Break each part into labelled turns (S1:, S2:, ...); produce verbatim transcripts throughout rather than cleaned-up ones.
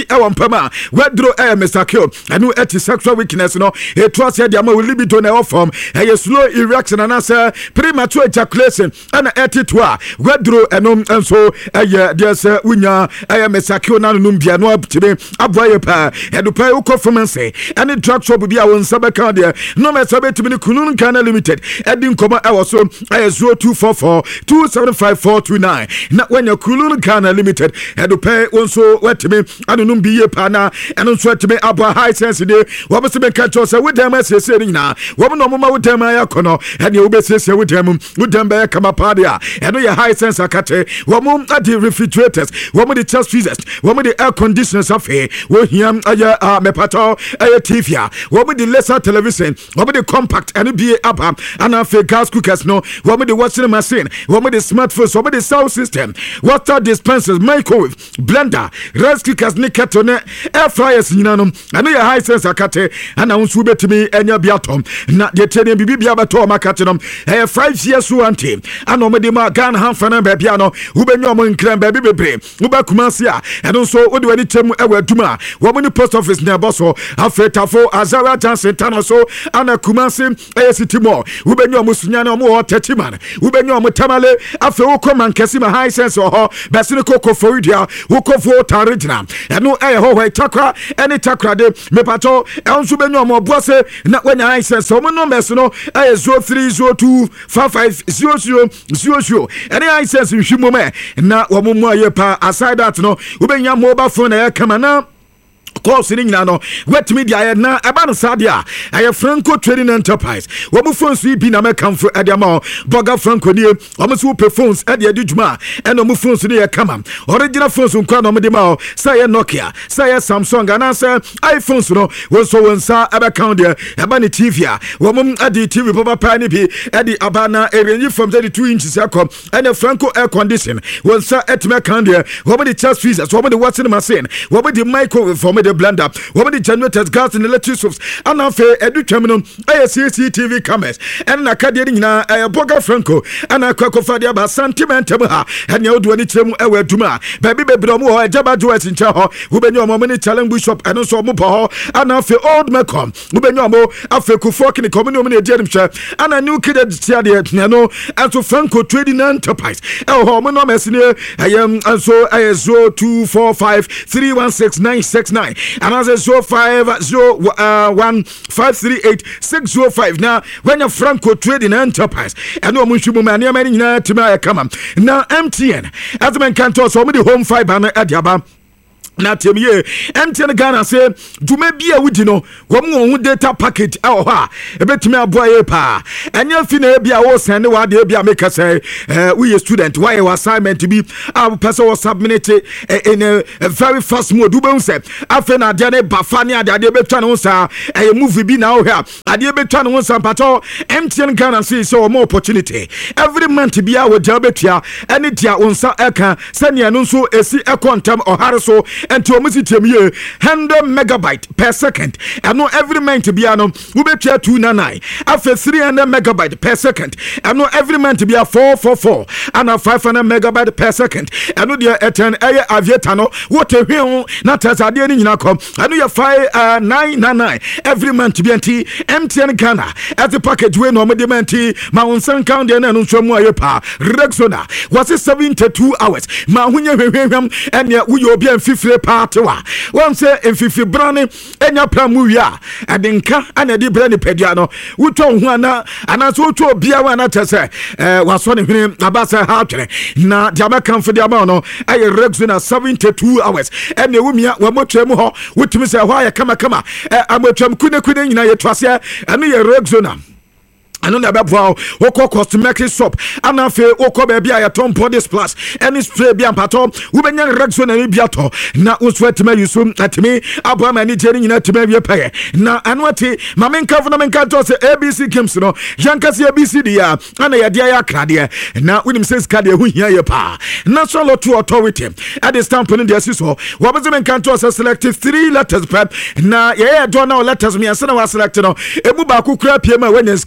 S1: ɛwɔ mpama wedro ɛyɛ misakio ɛno ɛti sexual weakness no ɛto aseɛ deɛ ama libido na ɛwɔ fam ɛyɛ slow erection anasɛ premature ejaculation ɛna ɛti to a wedro ɛno nso ɛyɛ deɛ sɛ wonya ɛyɛ misakio na no bia no abtime aboa pa ɛdo pa wokɔ pharmacy ɛne drug shop bi a wɔn nsa bɛka deɛ no mɛ sɛ betimi ne kunun kana limited ɛdi nkɔmɔ ɛwɔ so ɛyɛ zero two four four two seven five four two nine na wɔnya kunun kana limited ɛdo pa wɔn so wɔtimi anonum bi ye pa na ɛno nso wɔtimi aboa high sense de wɔn bɛ se bɛka kyerɛ sɛ wodam asiesie ne nyinaa wɔn na ɔmoma wodam ayɛ kɔnɔ ɛne wobɛsiesie wodam wodam bɛyɛ kama pa de a ɛno yɛ high sense akate wɔn ade refrigerators wɔn de chest freezers wɔn de air conditioners afei wɔhia ɛyɛ a mɛpatɔ ɛyɛ T V a wɔn de laser television wɔn de compact ɛne bie aba ana afei gas cookers no wɔn de washing machine wɔn de smartphones wɔn de sound system water dispensers microwave blender rice cookers ne kettle ne air fryers nyinaa no ɛno yɛ high sense akate ana nso betumi ɛnya bi atom na deɛ tie ne bibi bia bɛtɔ ɔma akate no ɛyɛ five years warranty ana wɔn de ma Ghana hanfana baabi ano wobɛnya wɔn nkran baabi bebree wobɛkuma se a ɛno nso wode wani kyɛm ɛwɔ aduma wɔn ne post office ne ɛbɔ so afei tafo Azara Johnson tano so ana kumase ɛyɛ city mall wobɛnya wɔn sunya ne wɔn wɔ thirty man wobɛnya wɔn tamale afei wokɔ mankasi ma high sense wɔ hɔ bɛsene koko foridua wokɔ fo tarigina ɛno ɛyɛ hɔ hɔ takra ɛne takra de mepatɔ ɛno nso bɛnya wɔn ɔboa se na wɔnya high sense wɔn numbers no ɛyɛ zero three zero two five five zero zero zero zero ɛne high sense nhwimo mɛ na wɔn mu ayɛ pa aside that no wobɛnya mobile phone ɛyɛ kama na calls ni nyina no wetimi dia ye na eba no sadia aye Franco Trading Enterprise wo mu phones bi na mekamfo ade ama Boga Franco ni o mu so pe phones ade ade djuma e no mu phones ni ye kama original phones nkwa no me ma say ye Nokia say ye Samsung ana say iPhones no wo so wonsa ebe count there eba ni T V a wo mu ade T V papa pa ni bi ade abana e range from thirty-two inches akom and Franco air condition wonsa etime count there wo mu the chest freezers wo mu the washing machine wo mu the microwave for me the blender wo the generators gas and electric stoves and afa edu twam no ay C C T V cameras and na kade ni nyina ay Boga Franco and akwakofa dia ba sentiment ha and ya odu ani kyerem e waduma baby bebre mo ho ejaba joes nche ho wo benyo mo ni challenge shop and so mo po ho and afa old mecom wo benyo mo afa kufo kini community mo ni edi hwe and new kid tia de no and so Franco Trading Enterprise e ho mo no mesine ayem and so ay zero two four five three one six nine six nine and as a zero five zero one five three eight six zero five now when you Franco Trading Enterprise and no mushimu man ya many na tima come now M T N as men can't also me the home fiber na adiaba na temie M T N Ghana say dume bia wudi no wo mu data package e ho a e betumi aboa ye pa enya fi na bia wo send wa de bia make say eh we student why your assignment be a person was submit in a, a very fast mode do be say afa na de ne bafa ne ade ade betwa no sa e movie bi na wo ha ade betwa no sa pato M T N Ghana say so more opportunity every month bia wo ja betua ene dia onsa eka sane no so esi ekontam ohare so and to almost one hundred megabyte per second and no every month be ano we be two ninety-nine after three hundred megabyte per second and no every month be a four forty-four and a five hundred megabyte per second and no dia ten aye aviator no what a hwe na tasa de ni nyina kom and no five nine ninety-nine every month be anti M T N Ghana at the package we no me de anti ma unsan count de na no so mu aye pa Rexona was seventy-two hours ma hunye hwehwem and ya we obi an fifty party wa won say enfifi brane enya pramu wi a adenka ana di brane pedua no wutwa hu ana ana so wutwa bia wa na tese eh waso ne hwene abasa ha twere na diaba kanfo diaba no aye Rexona seventy-two hours ene wumia wa motwam ho wutimi se ho aye kama kama amotwam kune kune nyina ye twase ene ye Rexona ano na beboa wokọ cosmetic shop ana fe wokọ ba bia ya tom body splash any spray bia pato wo benya Rexona ni bia to na uswet ma yusum atimi abo ma ni jeri nyina tima wie peye na ano ati ma men kafo na men kanto se A B C games no yanka se A B C dia ana ya dia ya krade na winim sense card e hu hia ye pa national lottery authority at the stamp in the so wo be men kanto se select three letters prep na ye ye do na letters me ansa na wa select no ebu ba ku kura pie ma when skadi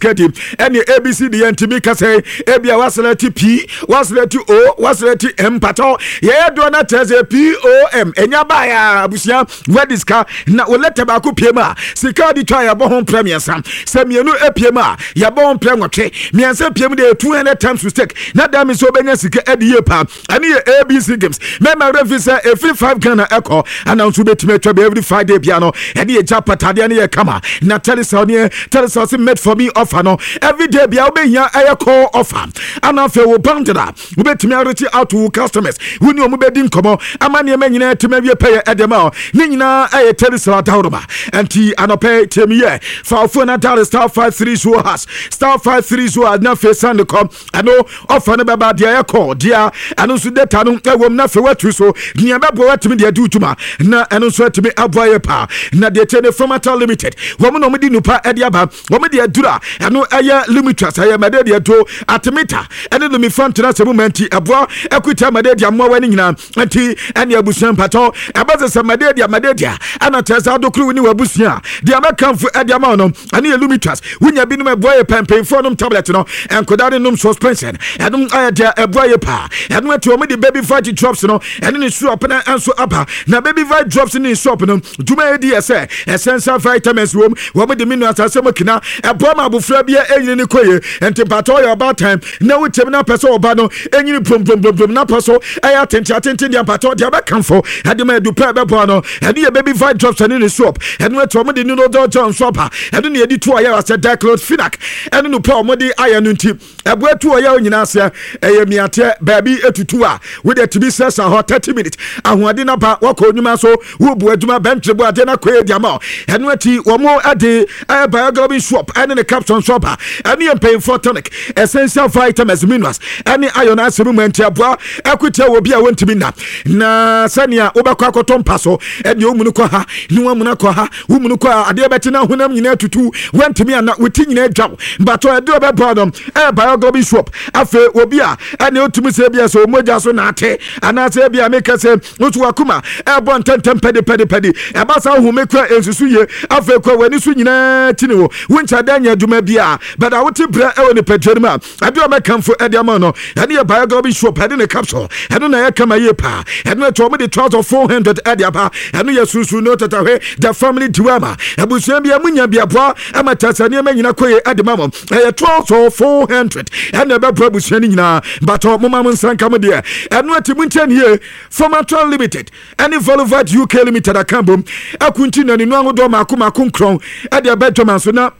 S1: ɛne A B C deɛ ntimi ka sɛ ebia waselect P waselect O waselect M pato yɛ do na kyerɛ sɛ P O M enya ba ya abusia wediska na wo letter ba ko piem a sika di twa ya bo ho premier sam sɛ mienu epiem a ya bo ho premier nwɔtwe miensa piem de two hundred times to stake na da mi so benya sika edi ye pa ani ye A B C games me ma refisa every five Ghana echo announce betime twa every Friday bia no ɛne ye japatade ne ye kama na telesa ne telesa made for me offer no every day bia obehia ɛyɛ call offer ana fe wo bandra obetime reach out to customers woni omo bedi nkomo ama ne ma nyina teme wie pay edema ne nyina ɛyɛ telesa dawroma anti anope temiye fa phone na dial star five three so has star five three so na fe sand come ano offer no baba dia ɛkɔ dia ano so data no ɛwom na fe watu so nia bebo watimi dia du tuma na ano so atimi aboye pa na de tene formatal limited wɔn no mudi nupa ɛde aba wɔn de adura ano ɛyɛ limitless ɛyɛ made de to atimita ɛne no mi fantena sɛ momenti ɛboa ɛkuta made de amwa wani nyina anti ɛne abusuan pato ɛbɛsɛ sɛ made de made de ana tesa dokuru ni wabusuan de amakamfo ɛde ama no ɛne yɛ limitless wunya bi no ɛboa yɛ pɛmpɛn for no tablet no ɛnkodare no suspension ɛno ayɛ de ɛboa yɛ pa ɛno ati wɔn de baby fight drops no ɛne ne shop na ɛnso aba na baby fight drops ne shop no dwuma yɛ di ɛsɛ essential vitamins wɔm wɔn de minerals asɛm kina ɛboa ma abofra bia ɛnyini ne koye enti pato yɛ about time na wotem na pɛsɛ ɔba no ɛnyini prom prom prom na pɛsɛ ɛyɛ atenti atenti de pato de abakamfo ɛde ma edu pɛ bɛboa no ɛne yɛ baby fight drops ne ne shop ɛno ati wɔn de no do john shop ɛno ne yɛdi to ayɛ asɛ diclot finac ɛne no pɛ wɔn de ayɛ no nti ɛboa to ayɛ nyina asɛ ɛyɛ miate baabi etutu a with the tibi sesa ho thirty minutes ahoade na ba wakɔ onyuma so wo bu aduma bench bu ade na kɔ ediama ɛno ati wɔn ade ɛyɛ bioglobin shop ɛne ne capsule shop ɛne yɛ pain for tonic essential vitamins minerals ɛne iron asɛm mu anti aboa ɛkutia wo bi a wɔntimi na na sɛnea wobɛkɔ akɔtɔ mpa so ɛne wo mu no kɔ ha ne wo mu no kɔ ha wo mu no kɔ ade bɛte na honam nyina tutu wɔntimi ana woti nyina dwaw bato ɛde bɛbɔ no ɛyɛ bioglobin shop afe obi a ɛne otumi sɛ bia so moja so na ate ana sɛ bia meka sɛ wotu akuma ɛbɔ ntentem pɛde pɛde pɛde ɛba sa ho mekura ensusu ye afe kwa wani so nyina tini wo woncha da nya dwuma bia bada wote bra ɛwɔ ne pɛtwɛre ma ade o mekamfo ɛde ama no ɛne yɛ bioglobin shop ɛde ne capsule ɛno na yɛ kama ye pa ɛno to mo de trouser four hundred ɛde aba ɛno yɛ susu no tatahwe the family diwama abusua bia munya bia boa ama tasania ma nyina koye ɛde ma mo ɛyɛ trouser four hundred ɛna bɛbra abusua ni nyina bato mo ma mo nsanka mo de ɛno ati muntia ne formatal limited ɛne voluvat U K limited akambom akunti na ne no ahodo mako mako nkron ɛde abɛtoma so na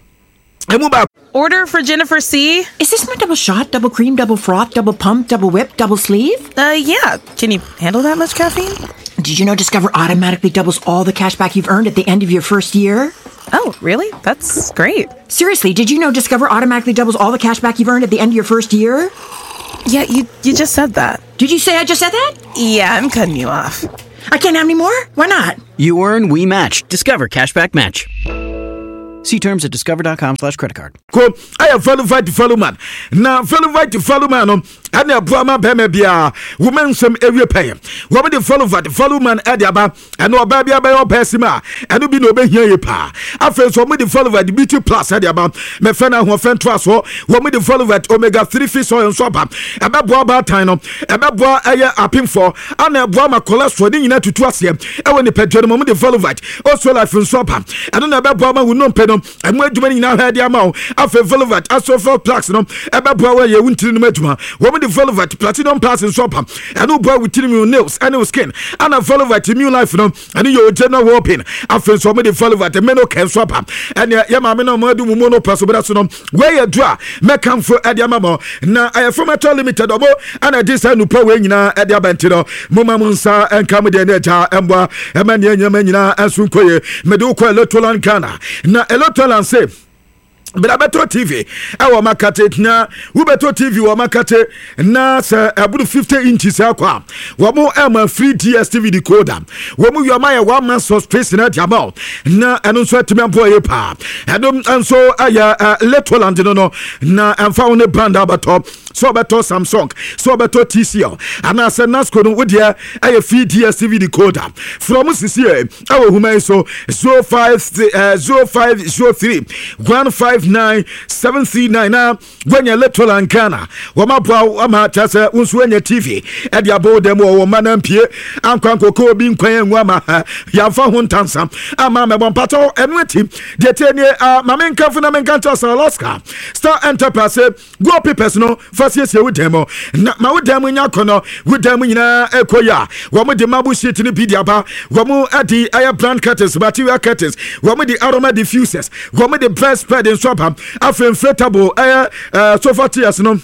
S2: Order for Jennifer C.
S3: Is this my double shot, double cream, double froth, double pump, double whip, double sleeve?
S2: Uh, yeah. Can you handle that much caffeine?
S3: Did you know Discover automatically doubles all the cash back you've earned at the end of your first year?
S2: Oh, really? That's great.
S3: Seriously, did you know Discover automatically doubles all the cash back you've earned at the end of your first year?
S2: Yeah, you, you just said that.
S3: Did you say I just said that?
S2: Yeah, I'm cutting you off.
S3: I can't have any more? Why not?
S4: You earn, we match. Discover Cashback Match. See terms at discover.com slash credit card.
S1: Ko aya follow fight follow man. Na follow fight follow man no ana aboama bema bia woman some ewie pay. Wo be follow fight follow man e de aba ana oba bia be your person ma ana bi no obehia ye pa. Afen so mo de follow fight beauty plus e de aba me fe na ho fe to aso wo mo de follow fight omega three fish oil so aba. E be bo aba tan no e be bo eye apim for ana bo ma cholesterol ni nyina tutu ase e wo ne pedro mo de follow fight o so life so aba ana na be bo ma wo no pe no emu adwuma ni nyina ha de ama o afe velvet asofo plaques no ebe boa we ye wuntiri no adwuma wo me de velvet platinum plus so pam enu boa wutiri mi nails and skin ana velvet new life no enu yo general open afe so me de velvet meno ken so pam ene ye ma me no mo adu mu no paso bra so no we ye dra mekamfo ade ama mo na ayefomata limited obo ana disa nupa we nyina ade abanti no moma munsa enkam de na ja emboa ema ne nyama nyina asu koye me de ko electoral Ghana na electoral say Beto T V ewo makate na Ubeto T V wo makate na se aburu fifty inches akwa wo mo ema free D S T V decoder wo mo yoma ye one man subscription na diamond na eno so atime ampo ye pa eno enso aya Letoland no no na emfa wo ne brand abato so beto Samsung so beto T C L ana se Nasco no wo dia aye free D S T V decoder from sisi e awo huma so zero five zero five zero three one five nine seven three nine na gwanya electoral ankana wo mabwa ama tase unsu enya T V e dia bo dem wo manampie ankwankoko obi nkwan enwa ma ya fa ho ntansa ama me bompato enu ati de tenie mama nkanfu na menkanto Alaska Star Enterprise go papers no fasiesie wo demo na ma wo demo nya kono wo demo nyina ekoya wo mo de mabu sheet ni bidia ba wo mo adi air brand curtains material curtains wo mo de aroma diffusers wo mo de best spread in swap afa inflatable air sofa tiers no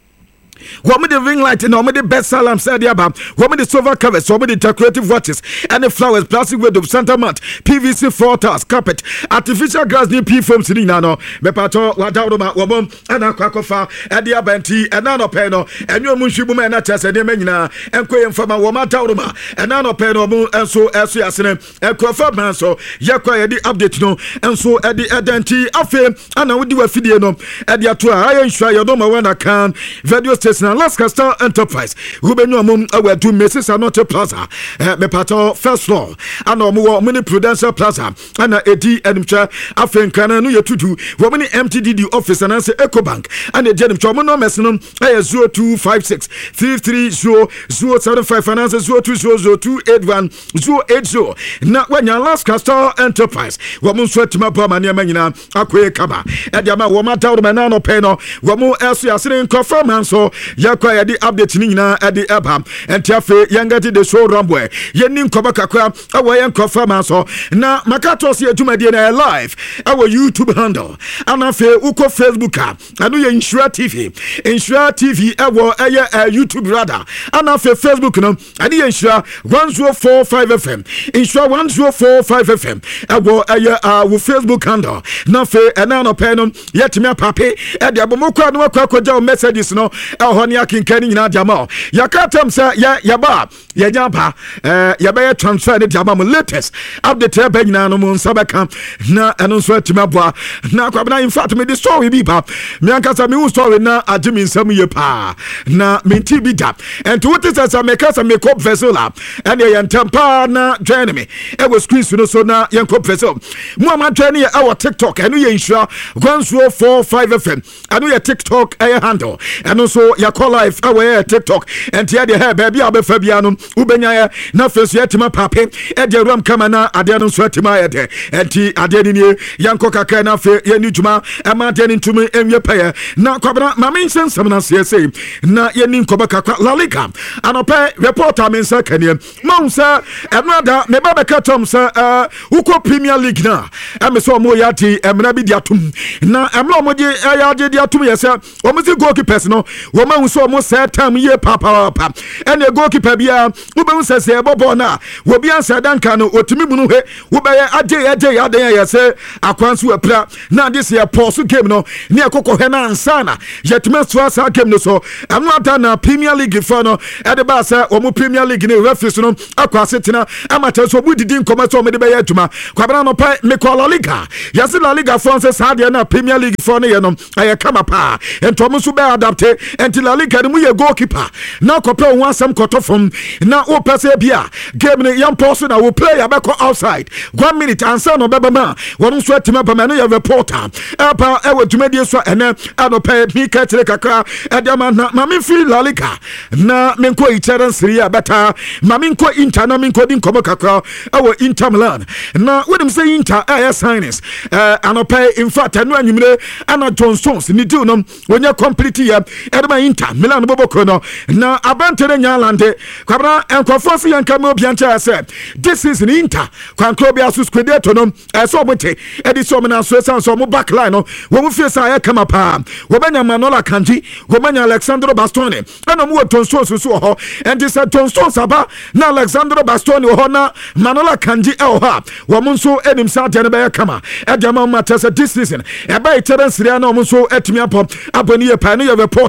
S1: Woman the ring light and the best salam said yaba. Woman the sofa covers, woman the decorative watches and the flowers, plastic window, Santa Mat, P V C floor tiles, carpet, artificial grass new P foam sinino, Mepato, Wadauma, woman, and a quackofa, and the abanti, and nano peno, and your mushibu and a chess and emena, and quayam from a woman tauruma, and nano peno, and so as we are and quafa manso, Yakwa the update no, and so at the identity of him, and I would do a video no, at the atua, I ensure you don't know when I can, video station. Alaska Star Enterprise Ruben Yomum awe to Missus Anote Plaza eh, me pato first floor ana omo mini Prudential Plaza ana edi enimcha afenkana no yetutu wo mini M T D D office ana se Ecobank ana jenim chomo no mesno eh zero two five six three three zero zero seven five ana zero two zero zero two eight one zero eight zero na wanya Alaska Star Enterprise wo mo swetima ba mane manyina akoye kaba e dia ma wo mata wo na no pe no wo mo eso yasere confirm anso yakwa ya di update ni nyina ade eba entiafe yangati de show rambwe yeni nkoba kakwa awo yen confirm so na makato se adwumade na live awo YouTube handle ana fe uko Facebook anu ye Insura T V Insura T V awo eye YouTube radar ana fe Facebook no ade ye Insura one oh four five F M Insura one oh four five F M awo eye awo Facebook handle na fe ena no pe no yetimi apape ade abomokwa no akwa akwa messages no honi akinkani nyina diama yakatam sa ya yaba ya nyamba eh ya be transfer ne diama mo latest update be nyina no mo nsabeka na eno so atimabwa na kwabna in fact me the story bi pa me ankasa me story na agimi nsam ye pa na me ti bi da and to what is as me kasa me cop vessel and ye ntampa na join me e was screen so so na ye cop vessel mo ama join ye our TikTok enu ye Insura one oh four five F M enu ye TikTok e handle enu so ya call life away TikTok and tia de hair baby abefa bia no ubenya ya na fesu yatima pape e de ram kama na ade no so atima ya de enti ade ni ne yanko kaka na fe ye ni djuma e ma de ni ntumi enwe paye na kwabra mama nsensam na se se na ye ni nkoba kaka La Liga anope reporter men sa kanie ma unsa enada me baba katom sa uko Premier League na e me so mo ya ti emna bi dia tum na emla mo je ya je dia tum ye sa o mo se goalkeepers no wo ma so mo set time ye papa papa ene goalkeeper bia wo be unsa se bobo na wo bia ansa danka no otimi bunu he wo be aje aje ya den ya se akwanso apra na this year pause game no ne akoko he na ansa na yetime so asa game no so anu ata na Premier League for no e de ba sa o mo Premier League ne referees no akwase tena amata so budidi nkoma so mo de be ya adwuma kwabra no pa me call La Liga ya se La Liga France sa de na Premier League for no ye no aye kama pa entomo so be adapte enti La Liga mu ye goalkeeper na kopra won asem koto from na o pese bia game ne yam pause na wo player be outside one minute ansa no beba ma won so atima ba ma no ye reporter apa e wo dwumadi so ene anope mi ka tire kakra e de ma na ma me feel La Liga na me nko iteren serie beta ma me nko Inter na me nko din komo kakra e wo Inter Milan na wedim say Inter eh signings eh anope in fact anu anwumre ana John Stones ni deal no wonya complete ya e de ma Inter Milan bobo kono na abantere nyalande kwabra enkofo se yanka me obiancha se this is in Inter kwankro bia so squadet no e so obote e di so me na so san so mo backline no wo mu fie sa ya kama pa wo banya Manola Kanji wo banya Alexandro Bastoni ana mu Tonso so so ho and this Tonso saba na Alexandro Bastoni ho na Manola Kanji e ho ha wo mu so enim sa de ne be kama e de ma mata se this season e ba iteren sire na wo mu so etimi apom aboni e pa no ye reporter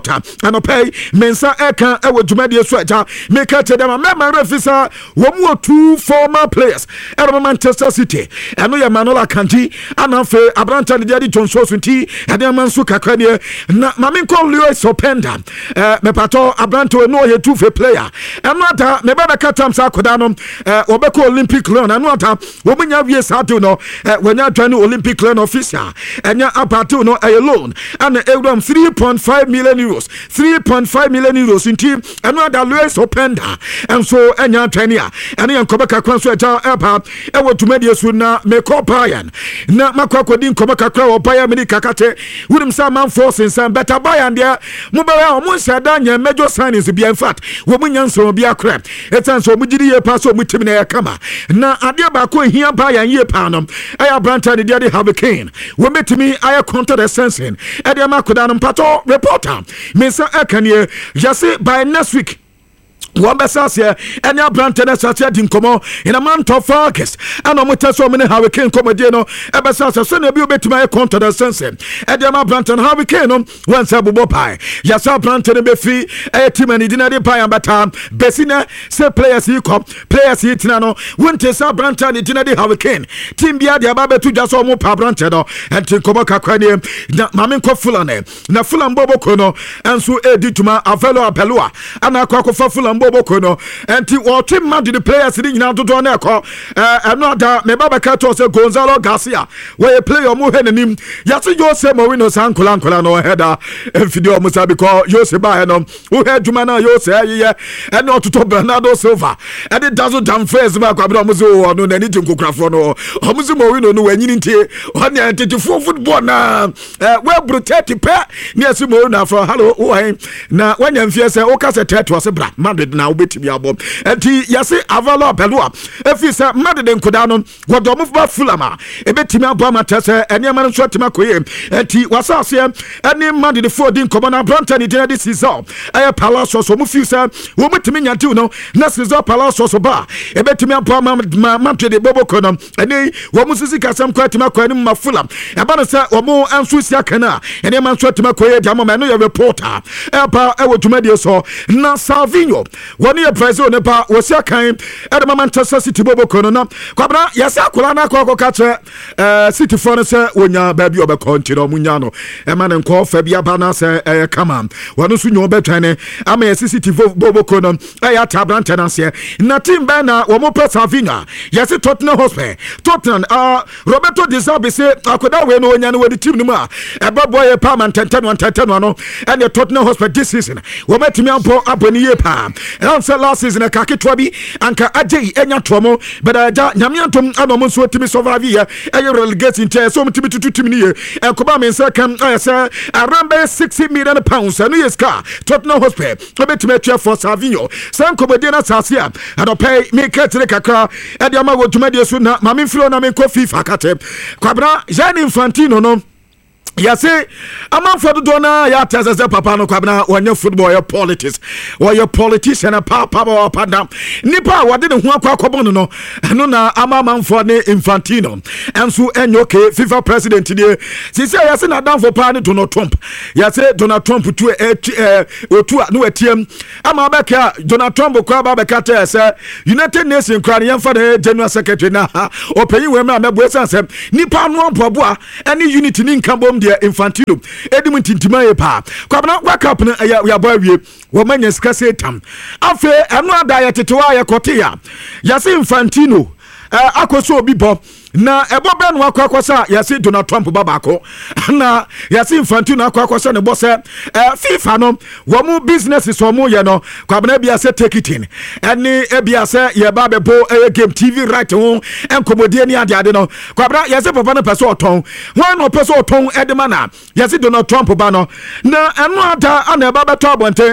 S1: anopay mensa eka ewo dwumade so agya meka tedem memma refisa wo mu two former players era Manchester City eno ye Manola Kanji anafe abranta de de Johnson sunti ade manso kakra ne na mamenko Lewis Openda eh mepato abranta no ye two fe player eno ata me baba katam sa koda no eh obeko Olympic Lyon eno ata wo munya wie sa do no eh wanya twan Olympic Lyon official enya apatu no eh loan and Ebram three point five million euros three point five million euros in team and other Lewis Openda and so enya trainia and yan kobaka kwanso eja epa e wo tumadi esu na me ko Bayern na makwa din kobaka kra wo Bayern me kakate wunim sa man force in better Bayern there mo ba ya mo nshada nya major signings bi in fact wo munya nso bi akra etan so mo gidi ye pa so mo timi na kama na ade ba ko hia Bayern ye pa no aya branta de de Harry Kane wo metimi aya counter the sensing e de makoda no pato reporter mensa akanie yase by next week one besasia any brand and satia din komo in a month of August and I'm tell so many Harry Kane comedy no e besasa so na bi obeti my counter the sense e de ma brand and Harry Kane no once abubo pai yasa brand and be free e team and dinner dey pai ambata besina say players he come players he tina no won te sa brand and dinner dey Harry Kane team bia dey aba betu jaso mo pa brand no and tin komo kakra ne na mamen ko fulane na fulan bobo ko no enso e di tuma avelo apelua ana kwa ko fa fulan boko no enti wote man the players ni nyina dodo na ekọ eh another me baba ka to say Gonzalo Garcia we play omo he nanim yase Jose Mourinho san kola kola no header enfidi omo sabi ko Jose ba he no wo he djuma na Jose ye ene ototo Bernardo Silva e de dazo dam face ba kwa bi omo so no na ni tinkokrafo no omo so Mourinho no wanyini ntie one entity for football na eh we brutality pe ni ase Mourinho afro hello wo he na wanya mfie se wo ka se teto se bra Madrid na obetimi abom enti yase Avalo Pelua efi se Madrid nkoda no godo mo ba Fulama ebetimi abom atese eniema no so tema koye enti wasase eni Madrid fo din komo na Brantani de de season eh Palace so mo fi se wo metimi nyati no na season Palace so ba ebetimi abom Madrid de bobo kono eni wo mo sisi kasam kwa tema kwa ni ma Fulam e ba no se wo mo anso sia kana eniema so tema koye de amama no ye reporter e ba e wo tumadi so na Salvinho one year prize on pa was ya kind at Manchester City bobo kono na kwabra yasa akola na akọ kache eh City for say onya baby obe kontiro munya no e ma ne nko fa bia ba na say eh kama wonu su nyo betwane ama City bobo kono e ya tabrante na se na team ba na wo mo pressa vinga yasa Tottenham Hotspur Tottenham ah Roberto De Zerbi say akoda we no onya no we team no ma e bobo ye pa man ten ten one ten ten no and the Tottenham Hotspur this season wo metimi ampo aboni ye pa and say last season a kaketwa bi anka agye enya tomo but aja nyamiantom anomo so timi survive here e relegation chair so mtimi tututimi ne e koba men say kam I say around sixty million pounds and yes car Tottenham Hotspur obetimi atwa for Salvinho san kobodi na sase a and pay me ketere kakra e de ama wo tumade so na mame firo na men ko FIFA kate kwabra Gianni Infantino no yase amanfo do na ya tazeze papa no kwabna wonye football ya politics or your politician a papa or padam nipa wade ne ho akwakobo no no eno na amanfo ne Infantino enso enyoke FIFA president die sisi yase na danfo pa ne Donald Trump yase Donald Trump tu eh otu no atiem ama beka Donald Trump kwa ba beka te se United Nations kra ne yemfa de general secretary na opeyi we ma mebu esansem nipa no ampoboa ene unity ni nkambom Infantino edimu tintima ye pa kwabna wakap na ya ya bawie wo manya skase tam afi eno ada ya tetewa ya kotia yase Infantino uh, akoso obi bo na ebo be no akwakosa yase Donald Trump babako na yase Infantino akwakosa ne bose uh, FIFA no wo mu business so mu ye no kwabna bia se take it in eni e bia se ye ba be bo uh, game T V right ho enkomodie ni ade ade no kwabna yase papa no pese oton wan no pese oton edema na yase Donald Trump ba no na eno ada ana ba beto abonte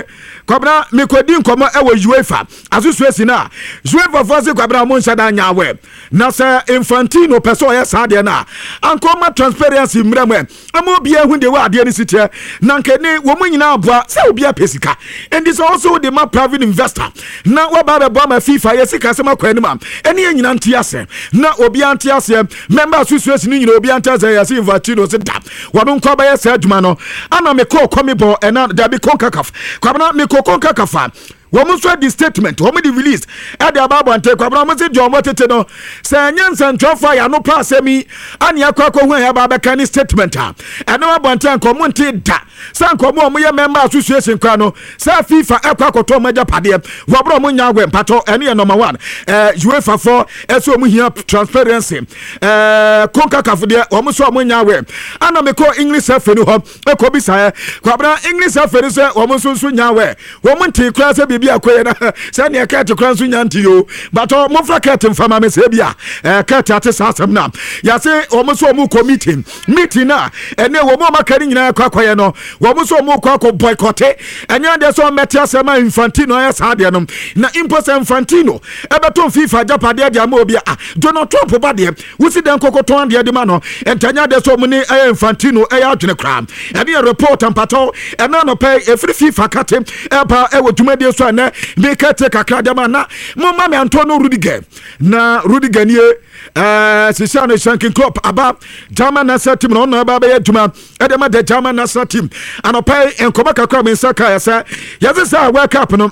S1: kwabra mekodi nkomo e wo UEFA asusuesi na UEFA for se kwabra mo nhyada nya we na se Infantino peso ye sa de na ankoma transparency mremwe amo bia hu de wa ade ni sitie na nkene wo mu nyina aboa se obi apesika and this also the ma private investor na wa ba be ma FIFA ye sika se makwa ni ma ene nyina ntiase na obi antiase member asusuesi ni nyina obi antiase ya se Infantino se da wado nkwa ba ye se adwuma no ana me ko komi bo ena da bi konkakaf kwabna me ko konkakafa womu so di statement womu di release e de ababo ante kwabna mo se jomo tete no se nyansa ntwofa ya no pa asemi ani akwa ko hu ya ba be kan statement a eno abonte anko mo nte da san ko mo mo ye member association kwa no sa FIFA ekwa koto maja pade wobro mo nya agwe mpato ene ye number one eh UEFA for eso mo hia transparency eh konkakaf de womu so mo nya agwe ana me ko English afa no ho e ko bisa kwabna English afa no se womu so so nya agwe womu nte kra se bia koye na se ne ka te kran so nyanti yo but mo fra ka te mfama me se bia eh ka te ate sasem na ya se o mo so mo committee meeting na ene wo mo makari nyina kwa kwaye no wo mo so mo kwa ko boycott enya de so meti asema Infantino ya sa de no na impose Infantino e beton FIFA japade de ama obi ah Donald Trump ba de wo si den kokoton de de ma no entanya de so mo ni e Infantino e ya adwene kram e be report ampato e na no pay e free FIFA kate e ba e wo dwumade so na be kate kakra de ma na mo ma me Antonio Rudiger na Rudiger nie eh Sisano Shanking Club aba German national team no na ba be adwuma e de ma de German national team anopai enkoma kakra me saka ya sa yesa World Cup no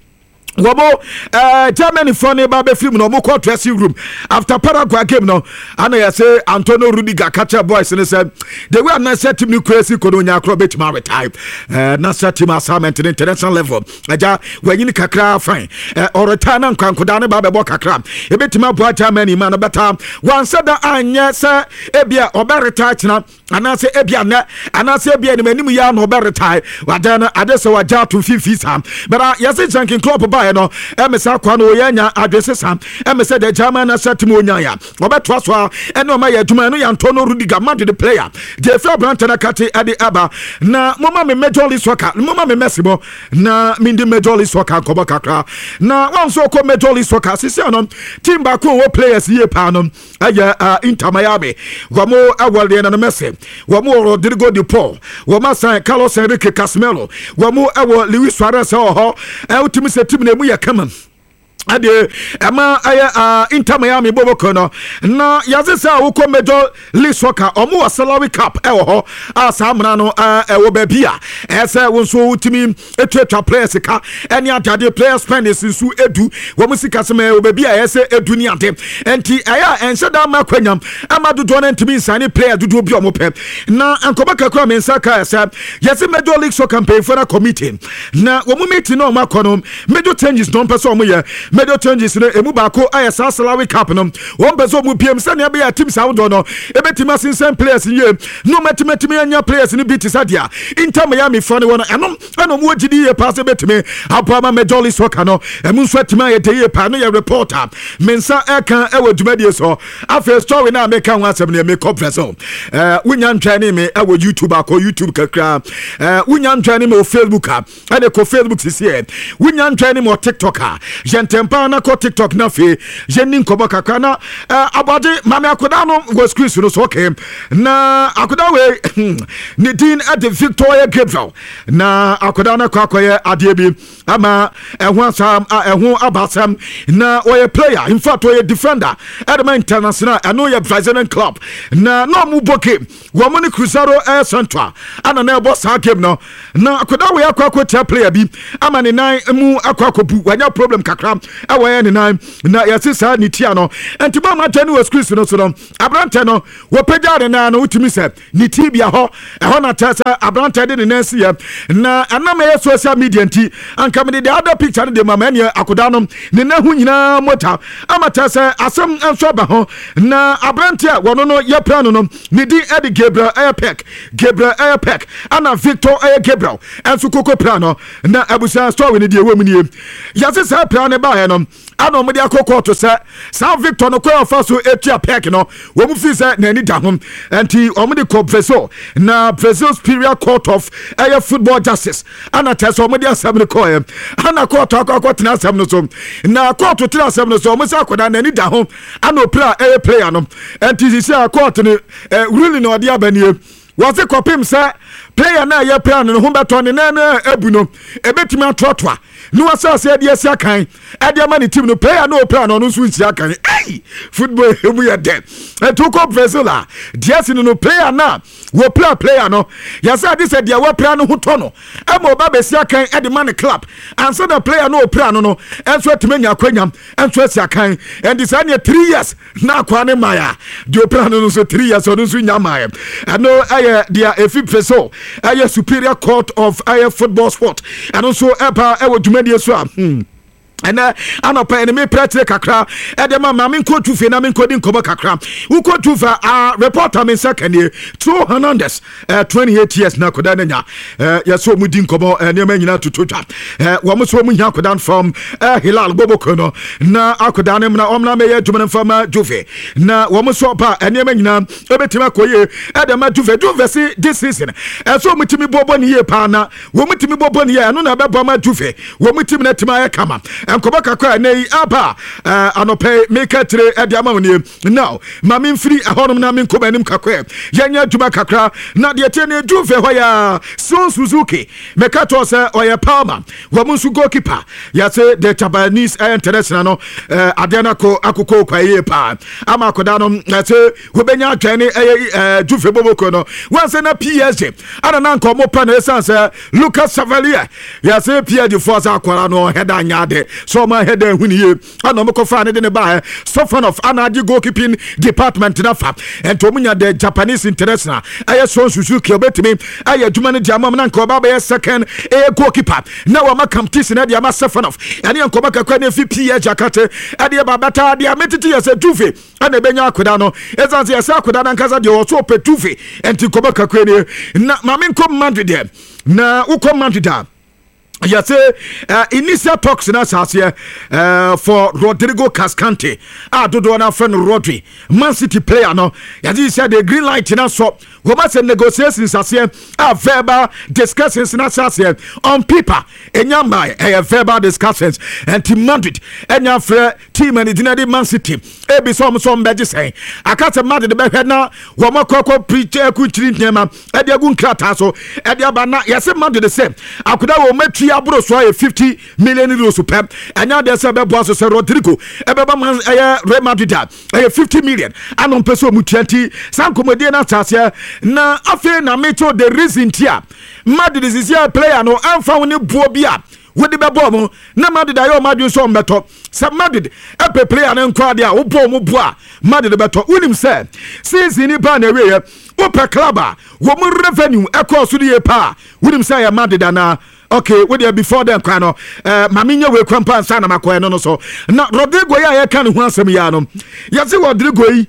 S1: Wabo uh Germany funny babe film no mo call dressing room after Paraguay game no ana ya say Antonio Rudiger catcher boys and say they were not set team crazy kono nya akro bet ma retire uh na set team assignment in international level aja wanyi kakra fine uh or return an kwankoda ne babe bo kakra e betima bo Germany man beta wan said anya say ebia oba retire china ana say ebia na ana say ebia ni manim ya no oba retire wadana adese waja to fifi sam but uh yes Shanking Club ba no emesa kwa no yanya adresse sam emesa de German na set mo nyanya obetwa so ene o ma ya adwuma no ya Antonio Rudiger mad the player de fra branta na kate ade aba na mama me Major League Soccer mama me Messi mo na me ndi Major League Soccer kobo kakra na wan so ko Major League Soccer sisi no team ba ko wo players ye pa no aya uh, Inter Miami gomo awale na Messi gomo Rodrigo de Paul gomo San Carlos Enrique Casemiro gomo awo Luis Suarez ho e ultimi se team na mu ya kaman ade ema aya Inter Miami boboko no na yazesa wo ko Major League Soccer omo wa salary cap e wo ho asamna no e wo ba bia ese wo so utimi etwetwa players ka ene atade players spend su edu wo musika sema wo ba bia ese edu ni ade enti aya ense da makwanyam amadu do na ntimi nsane player dudu obi omo pe na ankoba kakra me nsaka ese yesi Major League Soccer campaign for a committee na wo mu meeting no makono major changes don person omo ye major changes no emu ba ko ayesa salary cap no won bezo mu pm se na be ya team sound no ebetima sinsen players ye no metimetime anya players ni beat sadia Inter Miami fane wona enom enom wo gidi ye pass betime apama Major League Soccer no emu so atima ye de ye pa no ye reporter mensa eka e wadumade so afa story na make kan wasem na make conference eh wunya ntwane me e wo YouTube akọ YouTube kakra eh wunya ntwane me o Facebook a ade ko Facebook sisi e wunya ntwane me o TikTok a jentempa na ko TikTok na fe jenni nkobo kakra na abade mame akoda no go screen no so okay na akoda we ni din at the Victoria Gabriel na akoda na kwa koye ade bi ama ehun asam ehun abasam na oye player in fact oye defender at the international I know your Brazilian club na no mu boke wo mo ni Cruzeiro air central ana na boss ha game no na akoda we akwa akwa player bi ama ni nan mu akwa akobu wanya problem kakra awaye ni nan na yasisa ni tia no entiba ma tani was Chris no so no abrante no wo pejare na no utimi se ni tibia ho eho na tasa abrante de ni nansi ya na anama ye social media nti anka me the other picture de mama ne akoda no ne na hu nyina mota ama tasa asem enso ba ho na abrante a wono no ye plan no ni di Eddie Gabriel Ayapek Gabriel Ayapek ana Victor Ay Gabriel enso koko plan no na abusa story ni de wo mu ni yasisa plan ne ba he no ana ɔmo de akɔkɔ to sɛ San Victor no kɔ ɔfa so etua pek no wɔn mu fi sɛ n'ani da ho nti ɔmo de kɔ Brazil na Brazil Superior Court of ɛyɛ Football Justice ana tɛ sɛ ɔmo de asɛm no kɔɛ ana court akɔ akɔ tena asɛm no so na court tena asɛm no so ɔmo sɛ akɔda n'ani da ho ana opra ɛyɛ player no nti sisi a court no ɛ ruling na ɔde abanie wɔse kɔpem sɛ player na ɛyɛ player no ho bɛtɔ ne nan na ebu no ebetumi atoatoa no asase ade asia kan ade ama ne team no player no player no no nso nsia kan ei football emu yɛ dem etu ko Brazil a diasi no no player na wo player player no yasa de sɛ dia wo player no ho tɔ no ama oba besia kan ade ma ne club ansa na player no player no no enso atimenya akwanyam enso asia kan and this anya three years na akwa ne maya de player no so three years no nso nya maya ano aye dia efi Brazil aye Superior Court of aye Football Sport and also epa e wo dwumadi so a hmm ana anopa enemy pretre kakra edema ma men ko tufe na men ko din kobo kakra wo ko tufa a reporter men second year Tro Hernandez uh, twenty-eight years na koda na nya uh, yeso mu din kobo uh, ne ma nyina tututwa uh, wo mo so mu nya koda from uh, Hilal Boboko no na akoda ne na omna me ye dwumene fama Juve na wo mo so pa ne ma nyina obetima koye edema Juve Juve si this season uh, so mu timi bobo ne ye pa na wo mu timi bobo ne ye no na bebo ma Juve wo mu timi na tima ye kama enkoba kakra nei aba anope make tre ade amawne now mami mfiri ahonom na men koba nim kakra yenya duma kakra na de tie ne Juve hoya Son Suzuki mekato se oye Palma wo munsu goalkeeper ya se the Japanese international no adena ko akoko kwaye pa ama koda no se wobenya atwene eh Juve Boboko no wanse na P S G ana na nko mo pa na esanse Lucas Chevalier ya se P S G force akwara no header nyade so my head and winnie and no fan in the bar so fan of Anaji goalkeeping department na fa and Tomunya the Japanese international I saw Suzuki obetimi I Jumani Jamam and Koba second a goalkeeper now I'm a competition at the Amasa fan of and you come back a quite a P S Jakate at the Babata the Ametiti as a Juve and the Benya Kodano as I say Sakudan and Casa de Oso Petufi and to Kobaka Quene na Mamin come Madrid there na Uko Madrid. Yes, uh, initial talks in us here uh, for Rodrigo Cascante. Ah, do do na friend Rodri, Man City player no. Yes, he said the green light in us so. We must negotiations as here. Ah, verbal discussions in us here on paper. Enyama, eh, verbal discussions and Team Madrid. Enya fre team and the Man City. Ebi some some beji say. I can't imagine the back now. We must go preach a country nema. Edia gun krata so. Edia bana. Yes, Madrid the same. I could have met abro so a fifty million euros pep and now there's a boss of Rodrigo ebeba man eh Real Madrid eh fifty million anon peso mu twenty san komodie na tasia na afi na meto the reason tia Madrid is here player no amfa woni buo bia wodi bebo mo na Madrid ayo Madrid so mbeto se Madrid epe player na nkwa dia wo bo mo bua Madrid beto unim se season ni ba na we ope club wo mu revenue e cost die pa unim se ya Madrid na okay, we there before them kind of uh maminya we kwampa nsa na makoe no no so na Rodrigo ya ya kan ho asem ya no yase Rodrigo yi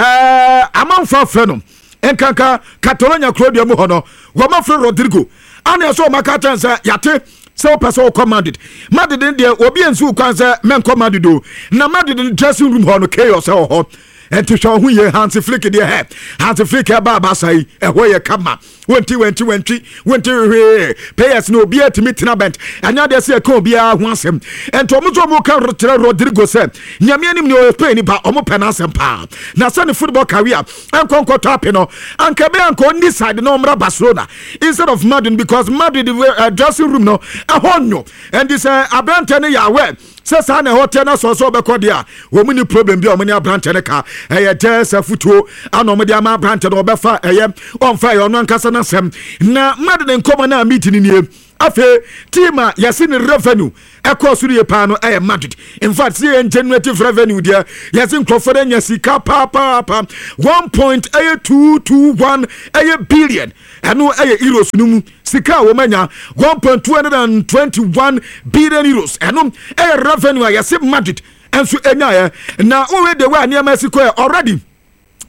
S1: eh amanfa fre no enkanka Catalonia Claudio mu ho no wo ma fre Rodrigo ana so makata nsa yate so person commanded Madrid there obi ensu kwan se men commanded do na Madrid dressing room ho no chaos ho and to show who ye Hansi Flick their head Hansi Flick baba say e ho ye kama twenty twenty twenty twenty players no be at meet na bent and now they say ko bia ho asem and to mo mo ka Rodrigo say nyame anim no Spain ba omo penasem pa na say football career and konko tap no and ke be anko on this side no mra Barcelona instead of Madrid because Madrid uh, dressing room no a honno and this uh, abante ne ya we se sa na hotel na so so be ko dia wo mu ni problem bi o mu ni abrante ne ka eh tesa futuo ana mo dia ma abrante no be fa eh on fa yo no ankasa na sem na Madrid nkoma na meeting ni afe team a yasi ni revenue ekọ suru ye pa no eh Madrid in fact see generative revenue there yasi nkofore nya sika pa pa pa one point two two one billion eno eh euros numu sika wo manya one point two two one billion euros eno eh revenue yasi Madrid enso enya na o we de wa ne Mexico already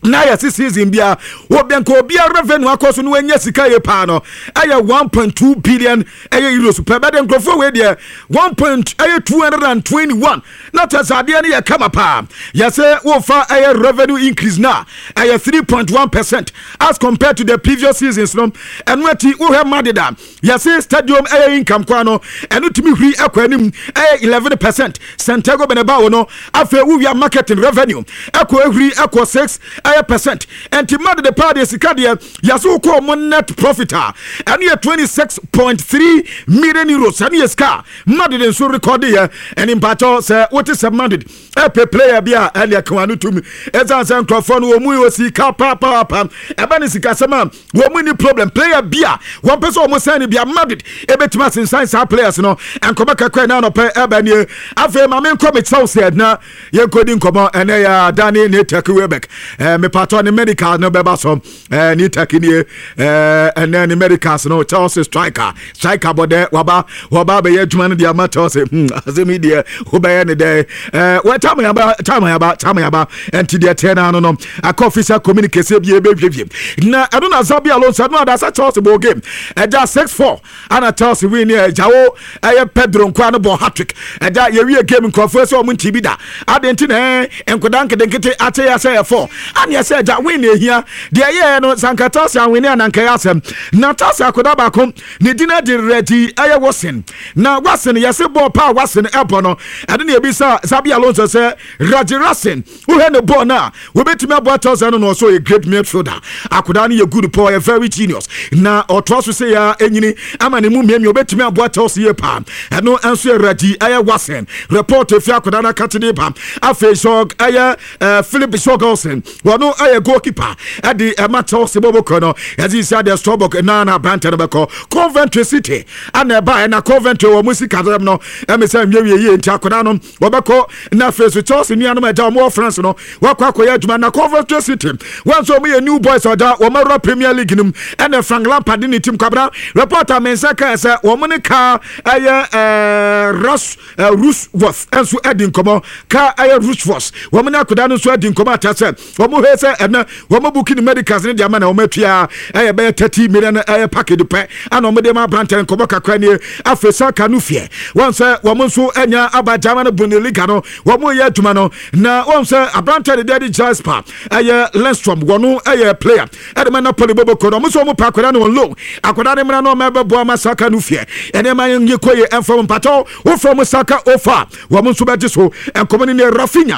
S1: na ya season bia obianko bia revenue akoso no anya sika ye pa no aya one point two billion aya euros per bed nkrofo we de one point two hundred twenty-one na tasade ne ya kama pa ya say wo fa aya revenue increase na aya three point one percent as compared to the previous seasons no enwati wo he madeda ya say stadium aya income kwa no enu timi huri akwanim aya eleven percent Santiago Bernabeu no afa wo wia marketing revenue akwa huri akwa six percent and to the party sikadia yaso ko mon net profit and you twenty-six point three million euros and yes car mad den so record here and in pato say what is demanded a player bia earlier kwanu to me ezan san crofon wo mu yo sika pa pa pa e ba ni sika sama wo mu ni problem player bia one person mo say ni bia mad e betima sensan sa players no and come kakra na no pe e ba ni afa ma men come tell said na ye kodi nkomo ene ya Dani ne take Webeck me pato ne medical no beba so eh ni takini eh and then the medicals no Chelsea striker striker bode waba waba be adwuma no dia ma Chelsea hm azemi dia wo be ne dey eh what time about time about time about and the ten no no a official communication bi e be hwehwe na I don't know Zabi Alonso no that Chelsea ball game e ja six four and Chelsea win e jawo eh Pedro nkwa no ball hat-trick e ja ye wie game nkofo so mo ntibi da adenti na enkodanke denkete ate ya say four and ya say ja win e hia de ye no sankatasa win and anka yasem na tasa koda ba kom ne dina de ready aye wosen na wosen ya say ball pa wosen ebo no ade na ebisa Zabi Alonso say Raji Rasen who had the ball na we betime abo thousand no so a great midfielder akoda na ye good boy a very genius na otwaso say ya enyini ama ne mu miemi obetime abo thousand ye pa eno anso Raji aye wosen report fi akoda na katide pa afi so aye Philip Shogelson wono aye goalkeeper adi emato sebobo kono yazi said the Stobok na na Branton beko Coventry City ana ba na Coventry wo musika dem no emesa mwie ye nti akoda no wobeko na face Chelsea ni anoma da mo France no wakwa akoya aduma na Coventry City wanso mo ye new boys oda wo mara Premier League nim ene Frank Lampard ni team kwabra reporter mensaka say wo mo ne ka aye eh Ross Roosworth enso edin komo ka aye Roosworth wo mo ne akoda no so edin komo atase wo mo he say ena wo mo booking medicals ni dia ma na wo matua aye be thirty million aye package pe ana mo de ma Branton komo kakra ni afesa kanu fie won say wo mo so enya abajama no Bundesliga no wo mo ye aduma no na won say Branton de Daddy Jasper aye Lindstrom wono aye player edema na Polibobo kono mo so mo pa akwada no low akwada ne mra no ma bebo amasaka no fie ene ma ye koye enfom pato wo from Saka ofa wo mo so be so enkomo ni Rafinha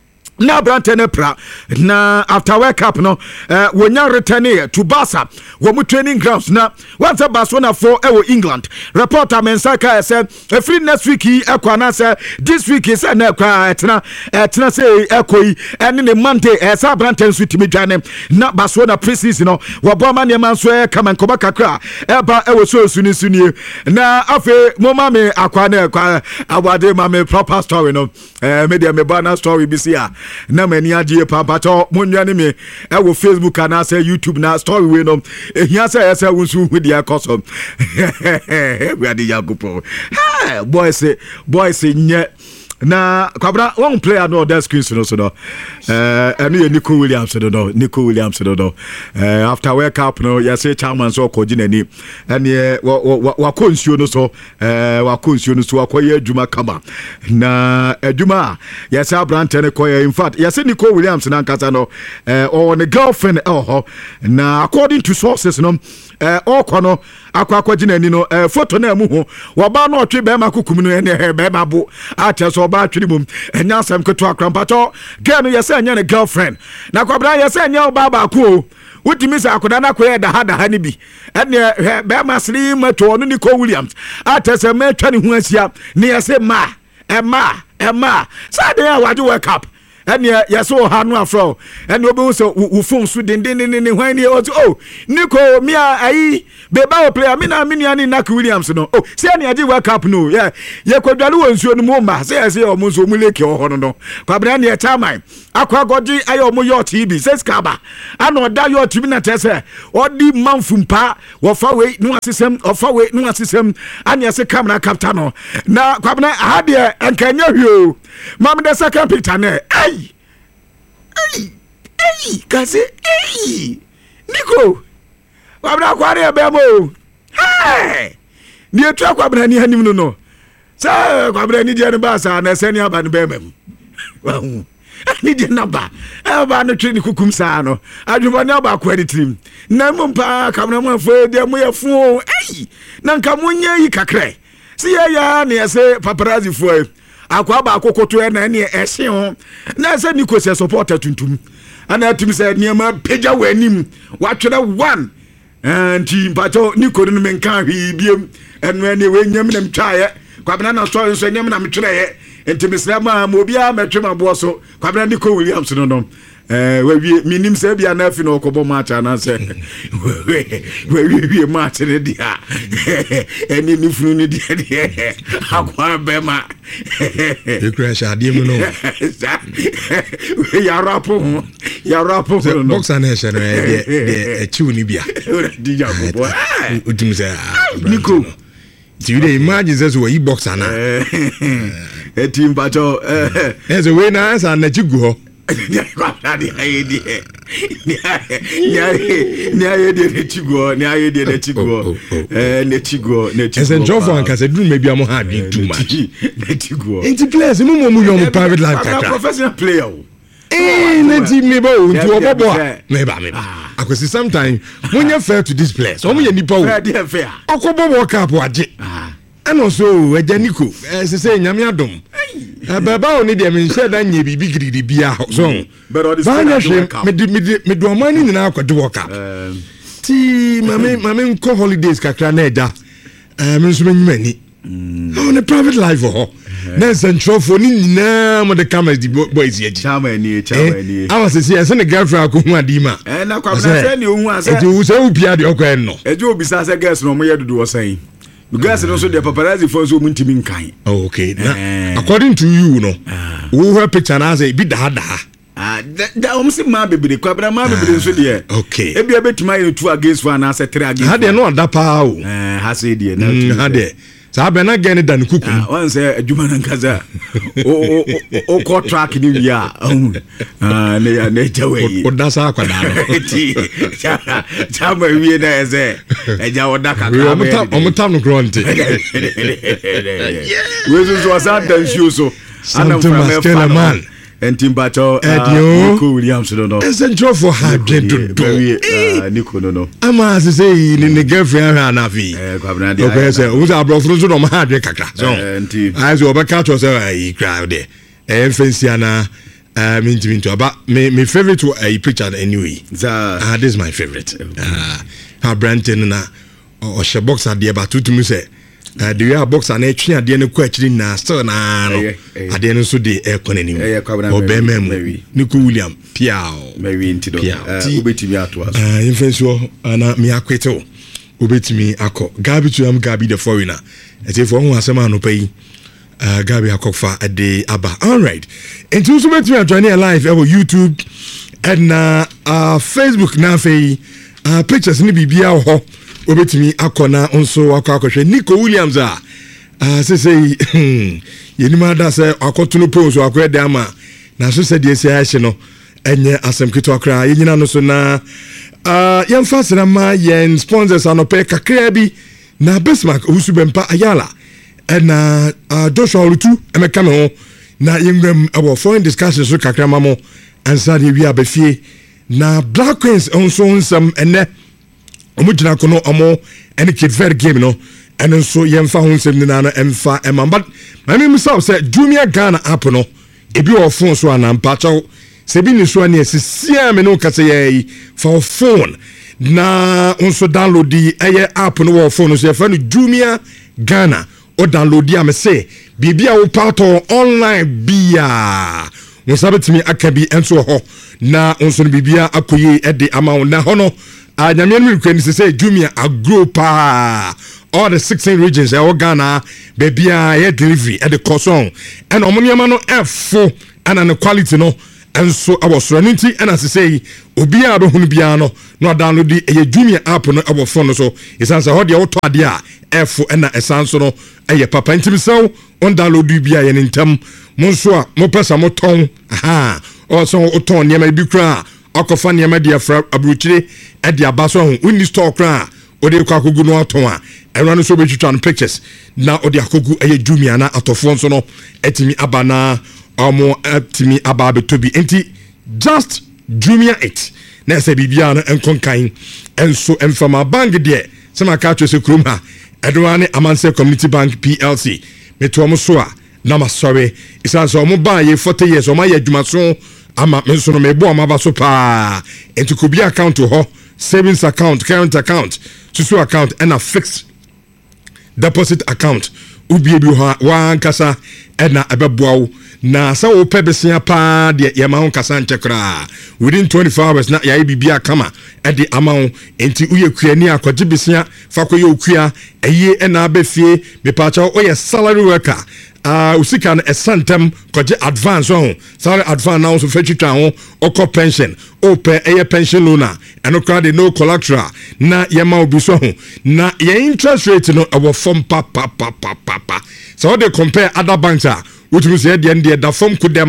S1: na Branton pra na after World Cup no uh, wonya return to Barca wo mu training grounds na once Barcelona for e England reporter mensaka say every next week e kwa say this week is na kwa etna etna say ekoi ene ne Monday e sa Branton so timi dwane na Barcelona preseason no wo bo ma ne man so e kama nkoba kakra e ba e wo so suni suni na afi mo ma me akwa na kwa awade ma me proper story no eh media me bana story bi sia na mani agye papa to monwa ne me e wo Facebook ana say YouTube na story we no ehia say say wonsu hu dia koso we ade yakupo ha boys boys nye na kwabra one player no that screen so so no eh enu ye Nico Williams do no Nico Williams do no eh after World Cup no ya say chairman so ko ginani ene wa konsuo no so eh wa konsuo no so akoye adwuma kama na adwuma ya say Branton ko in fact ya say Nico Williams na nkasa no eh or the girlfriend oh na according to sources no eh okono akwa akwa ginani no eh photo na mu ho wa ba no otwe be ma kukum no ene be ma bo ateso ba atwiri mum enya asem keto akrampato girl no yesa enya ne girlfriend na kwabra yesa enya ba ba ko wutimi sa akoda na koye da hada hani bi ene be ma sri mato no Nico Williams atese ma twa ne hu asia ne yesa ma e ma e ma sa de awaje World Cup ene yeso ha no afro ene obi so wo phone so den den den hwan ni oh Nico me ayi be ba player me na me ni ani Nico Williams no oh se ene age World Cup no yeah ye kwadwale wonsuo no mo ma se se o mo so mu leke ho no no kwabra ne chairman akwa goji ayo mo yacht bi se skaba ana oda yacht bi na tese odi manfumpa wo fa we no asesem o fa we no asesem anya se camera captain no na kwabra ha de enkanya hwio mam de second picture na ai ai Hey, kasi hey. Nico. Wabra kware bemo. Hey. Ni etu akwabra ni hanim no no. Sa kwabra ni je ne ba sa na se ni aba ne bemem. Wahu. Ni je na ba. Aba no twe ni kukum sa no. Adwuma ni aba kwa di trim. Na mo mpa kamera mo afo de mo yafu. Hey. Na nka mo nya yi kakre. Si ya ya ne se paparazzi fo. Akwa ba akokoto e na ne ehye ho. Na se Nico se supporter tuntum. Ana tumi se niema peja wanim. Watwere one. Anti mpato Nico no menka hwi biem. Enu ene we nyam nam twae. Kwabena na so nso nyam na metwere. Enti mesrama ma obi a metwe mabo so. Kwabena Nico Williams no no. Eh we minim se bia na afi no okobo match ana se. We we we match ne dia. Eni ni funu ni dia dia. Akwa bema.
S5: E crash ade mu no.
S1: We ya rapo. Ya rapo no.
S5: Boxer na she no e de e chiu ni bia.
S1: Di ja bobo.
S5: Utim se
S1: Nico.
S5: Do you imagine this way boxer na?
S1: Eh team bacho eh.
S5: As a way na answer na chigu ho.
S1: Ni aye di. Ni aye ni aye di ne chigo, ni aye di ne chigo. Eh ne chigo, ne chigo.
S5: Esen Joffo anka se drum maybe am ha drink too much.
S1: Ne chigo.
S5: Enti players mu mu mu yom private life kaka.
S1: Professional player.
S5: Eh na ti me ba o nti obobo a. Me ba me ba. Akwesi sometime munya fair to this place. Omo ye nipa o.
S1: Fair dey fair.
S5: Okobo World Cup age. Ah. Ano so eja Nico. Eh se se nyame adom. Eh baba oni de me nhye da nye bibi giridi bia so.
S1: But all this
S5: me me me do amani nyina akode World Cup. Ti mame mame nko holidays kakra na eja. Eh me nso menyimani. Oh, the private life oh. Na central for ni nyina mo the cameras di boys ye.
S1: Chama ni, chama ni.
S5: I was say say the girlfriend ko hu adima.
S1: Eh na kwa na say ni ohun ase.
S5: Eju say ubia de okwa no.
S1: Eju obi sa say girls no mo ye dodo osan. The girls no so the paparazzi for so muntimi nkan.
S5: Oh, okay. Now, according to you no. Who her picture na say bi da da.
S1: Ah, da o msi ma bebere kwa bra ma bebere nso de.
S5: Okay.
S1: E bia betuma ye two against one na say three against.
S5: Ha de no da pa o.
S1: Eh, ha say de na.
S5: Ha de. Sa be na gene dan kuku.
S1: Ah, one say adwuma na nkaza. O o o ko track ni wi a. Ah, ne ya ne jawe.
S5: O da sa akwa da no.
S1: Ti. Cha ma wi na eze. Eja o da kaka.
S5: O mo ta o mo ta no grunty.
S1: We so so sa dan show so.
S5: Ana from man.
S1: And Timbato Nico Williams no no.
S5: Essential for her do
S1: do. Nico no no.
S5: Ama say ni ne girlfriend ha na fi.
S1: Eh kwabna dia.
S5: Okay say we say abrofo so no ma ha dwe kakra. So.
S1: Enti.
S5: I say obeka to say ai crowd there. Eh fancy ana uh minti minti aba me me favorite a picture anyway. Ah this is my favorite. Ah her Branton na o she boxer there but to me say Uh, the way boxer na etwe ade ne ko akiri na still na no ade no so de e kon anim obemem Nico William piao
S1: maybe intido obetimi ato aso
S5: ah infenso na me akwete obetimi akọ Gabi to am Gabi the foreigner ete for hu asema no pai uh, Gabi akọfa ade aba all right enti so betimi join here live over YouTube and na uh, Facebook na fei uh, pictures ni bibia ho obetimi akona onso akakọhwe Nico Williams a ah se se yenima da se akotuno pose akwede ama na so se de se ahye no enye asem kito akra yenyina no so na ah yemfa sena ma yen sponsors anope kakra bi na Bismarck Usubempa Ayala na Joshua Olutu emeka me ho na yengam abo foreign discussions so kakra mamo ansa de wi abafie na Black Queens onso nsam ene omo gina kono omo ene kid fair game no ene so yemfa ho nsem ni na no emfa ema but mami musa say Jumia Ghana app no ebi o phone so anampa chaw se bi ni so na esisia me no kase ye for phone na onso download di eye app no wo phone so fa no Jumia Ghana o download di am say bibia wo pato online bia mo sabetimi akabi enso ho na onso bibia akoyi e de ama na ho no anyame no kwani say Jumia agro pa all the sixteen regions e Ghana bebia ye delivery e de coson and omoniama no efo and an quality no enso abosoro nti and as say obi a do hunu bia no no download the e Jumia app no abo phone so isansa ho de auto ade a efo na esanso no e papa ntimi saw on download bia ye ntam mo so a mo pesa mo ton aha o so o ton niam bi kra akofa nneɛma de afra abruchire e de aba so ho unni store kra ode kwa kogu no aton a ɛno no so betwitwa no pictures na ode akogu eye Jumia na atofo nso no etimi aba na omo etimi aba betobi enti just Jumia it na se bibia no enkonkan enso emfama bank de sema ka twese krom ha edwane Amanse Community Bank P L C meto mo so a na masore isa so mo ba ye forty years o ma ye adwuma so ama me so no me bo ama ba so pa enti ko bi account ho savings account current account susu account and a fixed deposit account ubi bi ho wan kasa na ebeboawo na sa wo pebesia pa de ye ma ho kasa nchekra within twenty-four hours na ya bibia kama e de amawo enti uye kuani akwaje besia fa koye okua eye na abefie me pa cha oye salary worker ah uh, usika na esantem kwaje advance ho salary advance now so fetwitwa ho okọ pension o pe eye pension loan na eno kra de no collateral na ye ma obi so ho na ye interest rate no e wo form pa pa pa pa pa so they compare other banks ah wotumi se de de da form kudem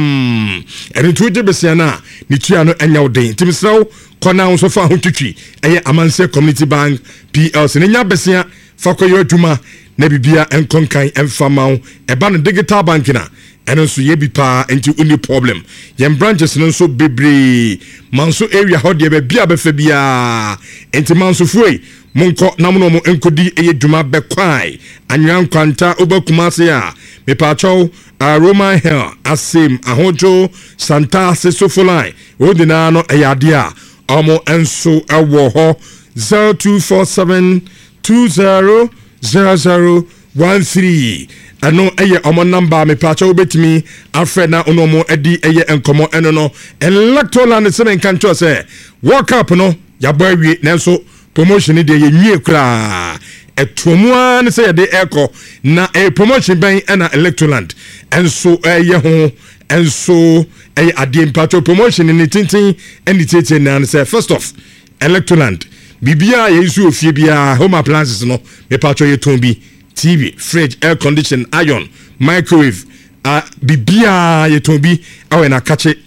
S5: eno tuje besia na ni tua no enya odin timisraw kona wo so fa ho twitwi eye Amanse Community Bank P L C ne nya besia fa koyo adwuma na bibia enkonkan emfamao eba no digital bank na eno so ye bi pa enti uni problem yem branches no so bebre manso area ho de be bia be fa bia enti manso fuei monko na mo no enkodi eye dwuma be kwai anyan kwanta obakuma se a me pa chow uh, Roman Hill asim ahojo Santa Sesofolai odina no eyade a omo enso ewo ho zero two four seven two zero zero zero one three ano eye omo number me pacha obetimi afre na onomo edi eye enkomo eno no electoral se men kan cho se work up no ya bawie nenso promotion de ye nwie kra etomua ne se de eko na e promotion ben na electoral enso eye ho enso eye ade pacha promotion ni tintin eni tete na se first off electoral bibia yesu ofie bia home appliances no me pacho ye tombi T V, fridge, air condition, iron, microwave, uh, bibia ye tombi awe na kache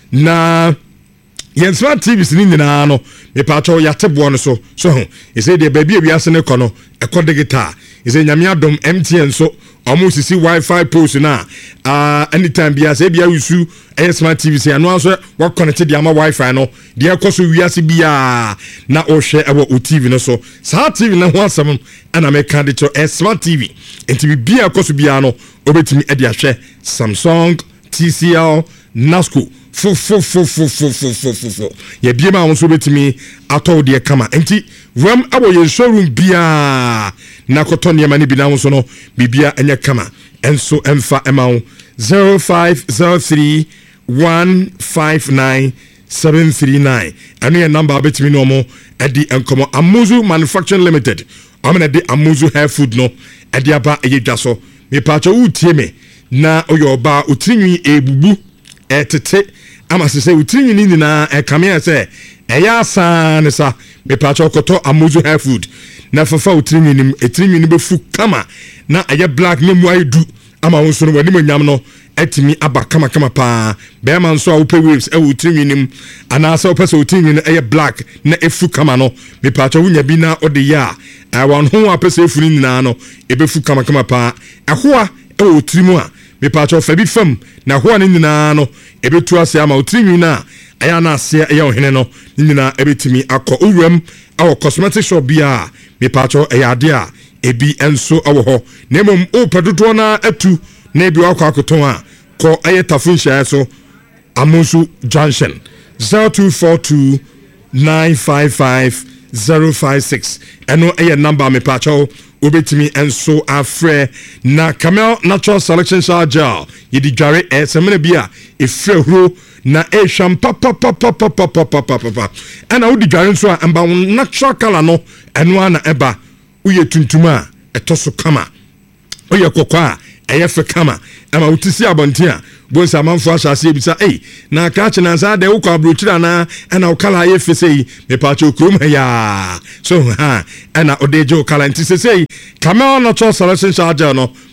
S5: na yen smart T Vs ni nyina no me pacho ya tebo no so so e say de baby wi ase ne kono e ko digital e say nyame adom M T N so omo sisi Wi-Fi post na uh, anytime bia say bia usu e smart T V say anu so wa connect di ama Wi-Fi no de e koso wi ase bia na o hwe e wo T V no so sa T V na ho asam ana me ka de cho e smart T V enti bi bia koso bia no obetimi e de ahwe Samsung, T C L, Nasco fo fo fo fo fo fo fo fo ye bia ma won so betimi ato de kama enti wam abo ye showroom bia na koto ne ma ne bi na won so no bibia enya kama enso emfa ema zero five zero three one five nine seven three nine anu ye number betimi no mo edi enkomo Amuzu Manufacturing Limited amena de Amuzu Hair Food no edi aba eye dwaso me pacho utie me na oyoba utinwi ebubu etete ama se se utinwi ni na e kame se eya san sa me pacho koto Amuzu Hair Food na fafa utinwi ni etinwi ni befu kama na eye black ne mu ayedu ama wonso no wani manyam no etimi aba kama kama pa be man so a wo pe waves e utinwi nim ana sa wo pese utinwi no eye black na efu kama no me pacho wunya bi na ode ya e won ho a pese efu ni na no e befu kama kama pa ehoa e wo utrimu a me pacho fa bi fam na ho ne nyina no ebetu ase ama utinwi na aya na ase aya ohene no nyina ebetimi akọ uwram awo cosmetic shop bia me pacho eyade a ebi enso awo ho na mom o pedodo na atu na ebi akọ akoton a ko ayetafun hia so Amuzu Junction zero two four two nine five five zero five six eno eye number me pacho obetimi enso afre na Camel Natural Selection Shower Gel yedi dware e semene bia efrehuro na e shampa pa pa pa pa pa pa pa pa pa ana odi dware nso a amba natural color no eno ana eba uye tuntuma etoso kama oye kokwa eye fe kama ama utisi abonte a bonsa manfo asase ebisa eh na ka che na sa de wo kwa brochira na ana okala ye fesei me pa che okrom ya so ha ana odeje okala nti sesei Camel Natural Selection Shower Gel no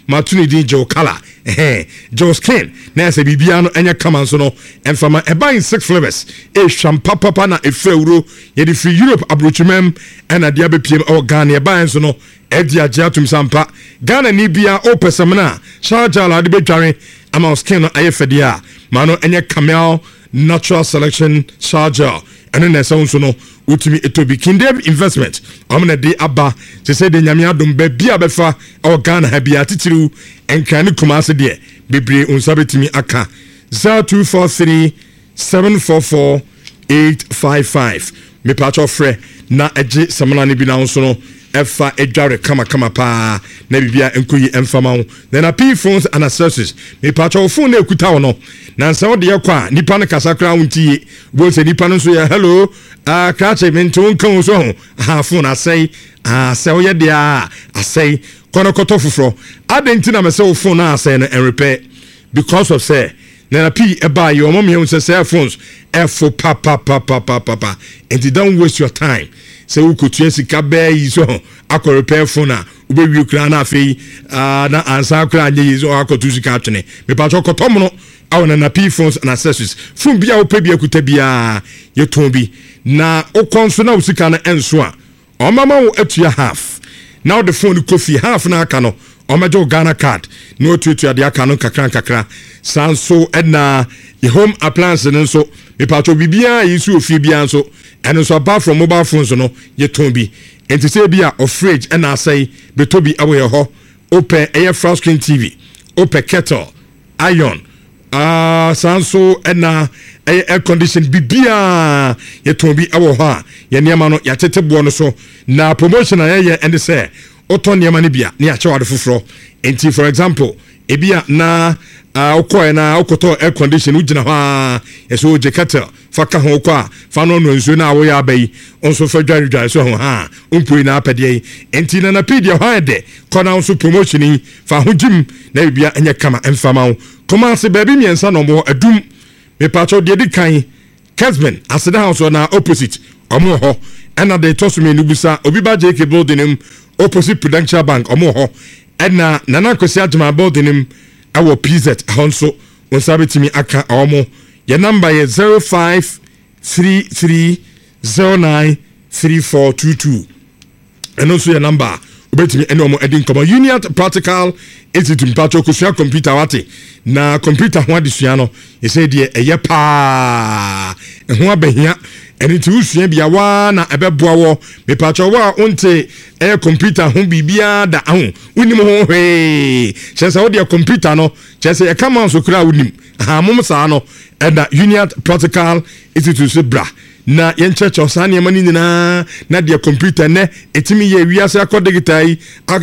S5: matuni din Joe Color eh Joe Skin na se bibia no enye kama nso no emfama eba in six flavors e champa papa na efewuro ye di free Europe abrochimem ena dia bepiem o Ghana eba nso no edi agya tum sampa Ghana ni bia o pesamna Sharjah de betware ama Skin no ayefedia ma no enye Camel Natural Selection Sharjah ene na se nso no utimi etobi Kindeb Investment amna de aba se se de nyame adom ba bia befa o Ghana ha bia titiru enkane kumase de bebre unsabetimi aka zero two four three seven four four eight five five me pacho frɛ na eje samana ne bi na nso no efa edware kama kama pa na bibia enkoyi emfama ho na P phones and accessories me pacho phone na ekuta wo no na nsa wo de yakwa nipa no kasa kra wontie bo se nipa no so ya hello ah krache mento nkan so ho ha phone asai ah se wo ye de a asai kono koto fufro adenti na me se wo phone na asai na repair because of say na P e buy your mom here say cell phones f pa pa pa pa pa pa and you don't waste your time. Se wo kotua sika bɛɛ yi so akɔ repair phone a wobɛwie kura na afei na ansa kura anye yi so akɔtu sika atwene me pa chɔ kɔtɔm no awo na P phones and accessories phone bia wo pɛ bia kuta bia ye ton bi na o konso na usika na enso a ɔmama wo atua half now the phone kofi half na aka no ɔmajo Ghana card no tutu ade aka no kakra kakra sanso ɛna the home appliance nso me pa chɔ bibia yi so ofie bia nso and so apart from mobile phones no ye ton bi enti say bia of fridge and I say betobi awo ye ho open air flat screen T V open kettle iron ah sanso and na air condition bibia ye ton bi awo ho a ye niam no ya tete bo no so na promotion aye ye and say oton niam ne bia ne ya chewa de foforo enti for example ebia na ah okoe na okoto air condition ugina ho yeso je kettle faka ho kwa fa no no nso na wo ya abai onso fa dware dware so ho ha umpui na apede enti na na pedia ho ede kona onso promotion fa ho jim na bibia enye kama emfama ho koma se baby miensa no mo adum me pacho de di kan Kesben aseda house na opposite omo ho ena de tosu me nubusa obi ba J K building opposite Prudential Bank omo ho ena nana kwesi adjuma building awo P Z honso onsabetimi aka omo your number is zero five three three zero nine three four two two. And also your number ubetimi eno mo edin komo Union Practical Institute mpacho kusua computer wate na computer ho adesua no ye say de eye pa ho abehia eni ti usua bia wa na ebeboa wo me pacho wa onte e computer ho bibia da ho unim ho hwe chese wo de computer no chese e kama so kura unim ha mum sa no eda Union Practical Institute bra na yen church osane mani nyina na de computer ne etimi ye wiase akodigitai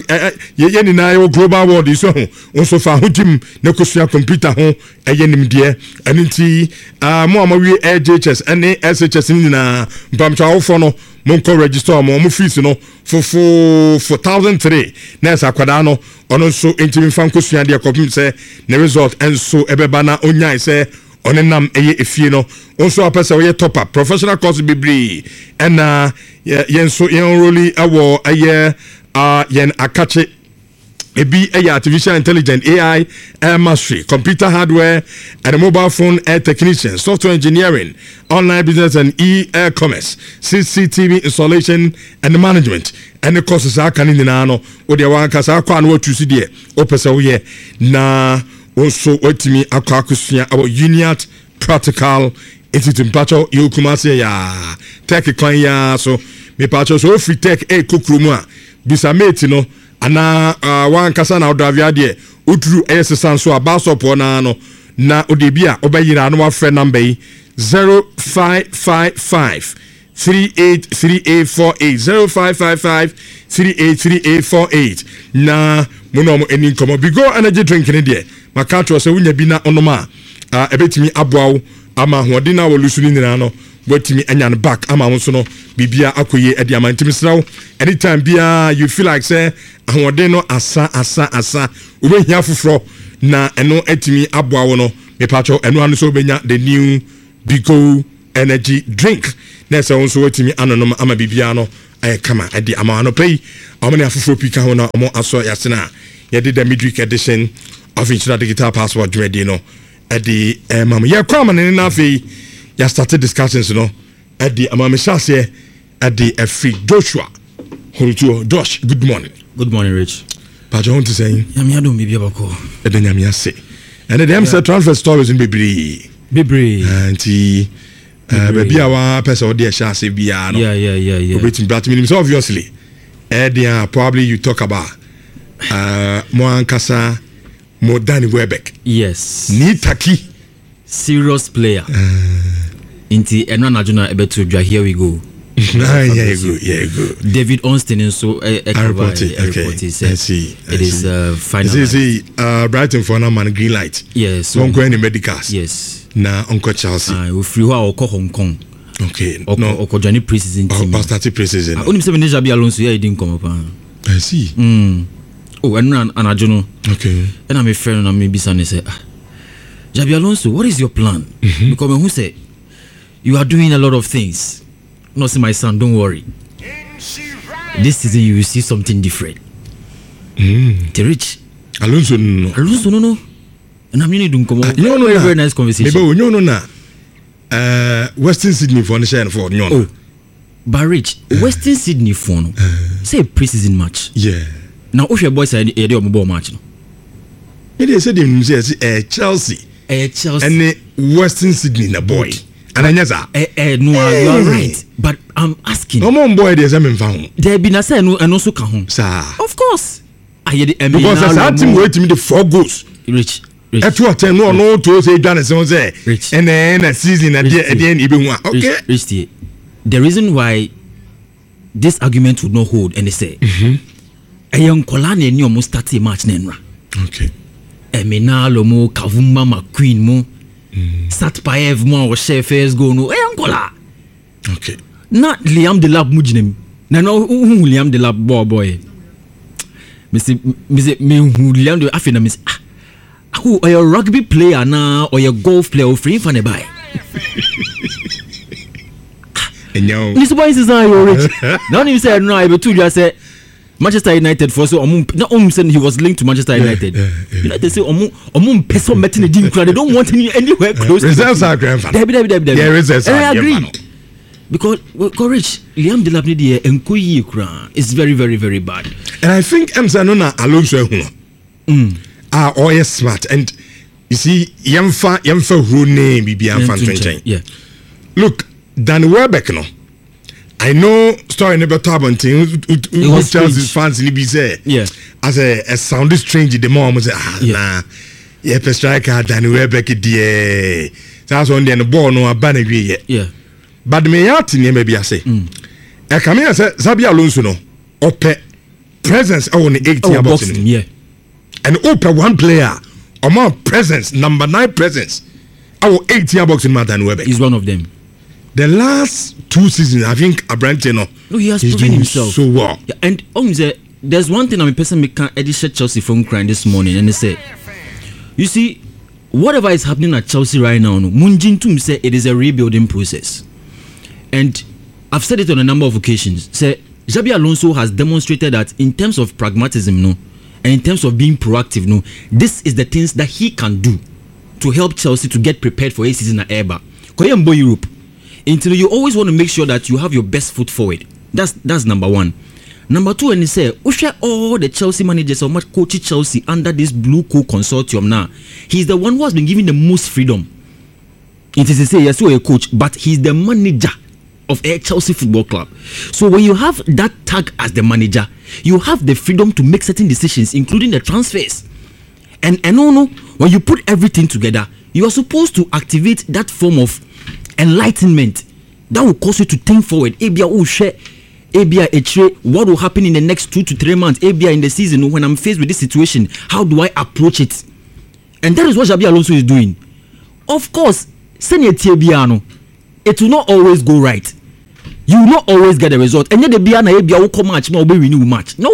S5: ye ni na yo global world so ho onso fa hodim na kosua computer ho eyenim de anti mo amawie A J H S ene S H S nyina mpamcha awofo no monko register mo mo fees no for for four thousand three na esa kwada no ono so entimi fan kosua de kopim se na result enso ebeba na onyai se onenam eye efie no onso apese we top up professional course bibri ena yen so yen roli awo eye uh yen akache ebi eye artificial intelligence A I air mastery computer hardware and mobile phone air technician software engineering online business and e-commerce C C T V installation and management and the courses are kan ni na no wo de wan kasa kwa na watu si de opese wo ye na also wetimi akwa akusua about Union Practical Institute pacho yokumase ya tech kwan ya so me pacho so free tech e kokromu a bisa mate no ana uh, wan kasa na odavia de oturu esesan so abasopo na no na odebia obayira no afre number yi zero five five five three eight three eight four eight zero five five five three eight three eight four eight na muno mo eni komo bigo energy drink ne de makato se wunya bi na onoma a ebetimi aboawo ama hoɔden na wolusu ni nyina no watimi anya no back ama wo so no bibia akoye ade ama ntimi srawo anytime bia you feel like say hoɔden no asa asa asa obehia foforo na eno atimi aboawo no mepacho eno anu so obenya the new Bigo energy drink na se won so watimi anonom ama bibia no ay kama ade ama no pay amane afoforo pika ho na omo aso yasena yeah did the midweek edition of International Digital Passport ready no at the um yeah come and enough yeah started discussions you know at the um here at the free Joshua Josh good morning
S6: good morning Rich
S5: Pajo want to say
S6: yamia do bibi abako
S5: e de yamia say and them say transfer stories in bebre
S6: bebre
S5: anti uh baby our person dey share say bia no
S6: yeah yeah yeah yeah
S5: obetim but minimum so obviously eh there probably you talk about uh mo ankasa mo Danny Welbeck
S6: yes
S5: ni taki
S6: serious player uh, inti eno na juna ebetu dwa here we go
S5: ah yeah go yeah go
S6: David Onston so e
S5: I report it okay I see I
S6: it is uh final
S5: see see uh Brighton for na man green light
S6: yes so
S5: won go any medicals
S6: yes
S5: na Uncle Chelsea
S6: ah we free ho akọ Hong Kong
S5: okay
S6: oko,
S5: no
S6: oko journey pre-season team
S5: oh started pre-season
S6: only say me Xabi Alonso here didn't come up
S5: I see
S6: mm oh and anajo no
S5: okay
S6: and I'm a friend and me bisa ne say ah Xabi Alonso what is your plan mm-hmm. because who say you are doing a lot of things. No, see my son, don't worry. This season you will see something different.
S5: Mm.
S6: The rich.
S5: Alonso no.
S6: Alonso no no. And I'm really doing come on.
S5: No, no,
S6: very,
S5: no.
S6: very nice conversation.
S5: Maybe no no na. Uh, Western Sydney for the shine for no.
S6: Oh, but rich. Uh, Western Sydney for no. Uh, say a pre-season match.
S5: Yeah.
S6: Now, if your boys are a day of ball match no.
S5: It is said him say Chelsea.
S6: Eh Chelsea.
S5: And the Western Sydney na boy. And I never.
S6: Eh eh no, hey. You are right. But I'm asking.
S5: No more boy there's a man found.
S6: There be na say no and also can home.
S5: Sir.
S6: Of course. I hear the
S5: because as that team wait me the four goals.
S6: Rich. Rich.
S5: At two ten no no to say Ghana say
S6: Rich.
S5: And then a season at the end even one. Okay.
S6: Rich, Rich, the reason why this argument would not hold and they say a young Kolani ni omo start a match nenra.
S5: Okay.
S6: Eminalo mo Kavuma McQueen mo Satpaev mo or Sheffield go no e Angola.
S5: Okay.
S6: Not Liam Delap mujinem. Na no who Liam Delap boy boy. Me say me say me who Liam de afina me say ah who are a rugby player na or a golf player or free fan e buy.
S5: Enyo.
S6: This boy is not your rich. Now you say no I be too just say Manchester United for so um not um saying he was linked to Manchester United. Yeah, yeah, yeah. United say um um person betting the deal. They don't want any anywhere close.
S5: Results are grandfather.
S6: Debbie, Debbie, Debbie, Debbie.
S5: Yeah, results are.
S6: I agree. Because courage, Liam Delap ni the enkoyi kura is very very very bad.
S5: And I think I'm saying no Alonso who. Mm. Ah, oh yes, smart. And you see, yamfa yamfa who name bibi yamfa twenty.
S6: Yeah.
S5: Look, Danny Welbeck no. I know story never talk thing who Chelsea's fans in be say
S6: yeah
S5: as a, a sounded strange the mom say ah yeah. Nah yeah per striker Danny Welbeck die that's on the ball no abana wie
S6: yeah
S5: but me yat ni maybe I say mm. e come here say Xabi Alonso no ope presence on the eighteen
S6: oh,
S5: box
S6: yeah
S5: and ope one player or more presence number nine presence our eighteen box in Danny Welbeck
S6: is one of them.
S5: The last two seasons, I think Abrante no,
S6: no, he has proven himself
S5: so well.
S6: Yeah, and um, there's one thing I'm a person make Edisha Chelsea from crying this morning, and they say, you see, whatever is happening at Chelsea right now, no, Munjin Tum say it is a rebuilding process, and I've said it on a number of occasions. Say Xabi Alonso has demonstrated that in terms of pragmatism, no, and in terms of being proactive, no, this is the things that he can do to help Chelsea to get prepared for a season at Eba. Koyembo Europe. Until you always want to make sure that you have your best foot forward. That's that's number one. Number two, and he say, we share all the Chelsea managers or much coaching Chelsea under this Blue Co consortium now. He's the one who has been given the most freedom. It is to say, yes, you're a coach, but he's the manager of a Chelsea Football Club. So when you have that tag as the manager, you have the freedom to make certain decisions, including the transfers. And and no, no, when you put everything together, you are supposed to activate that form of enlightenment that will cause you to think forward. Abia will share Abia a what will happen in the next two to three months. Abia in the season when I'm faced with this situation, how do I approach it? And that is what Xabi Alonso is doing. Of course, senior Tiabiano, it will not always go right. You will not always get a result. And yet the Biana Abia will come match, no be renew match. No.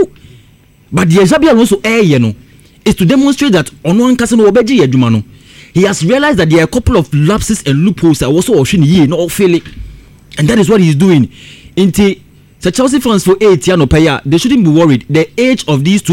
S6: But the Xabi Alonso eh you know is to demonstrate that on one casino obeji yedumano. He has realized that there are a couple of lapses and loopholes that also option here, not failing, and that is what he's doing. Into the Chelsea fans for eight years no pay, they shouldn't be worried. The age of these two